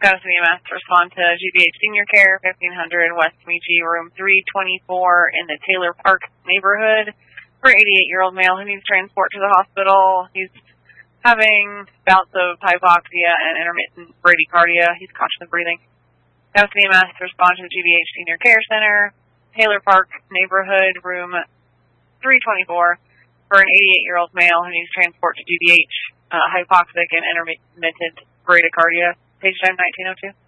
Madison EMS to respond to GBH Senior Care, 1500 West Meechee, room 324 in the Taylor Park neighborhood for an 88-year-old male who needs transport to the hospital. He's having bouts of hypoxia and intermittent bradycardia. He's conscious of breathing. Madison EMS to respond to the GBH Senior Care Center, Taylor Park neighborhood, room 324 for an 88-year-old male who needs transport to GBH, hypoxic and intermittent bradycardia. Page time 1902.